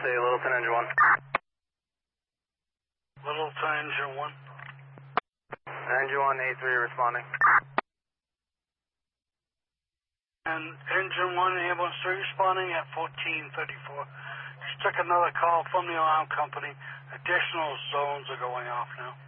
Littleton Engine 1. Littleton Engine 1. Engine 1, A3 responding. And Engine 1, ambulance 3 responding at 1434. Just took another call from the alarm company. Additional zones are going off now.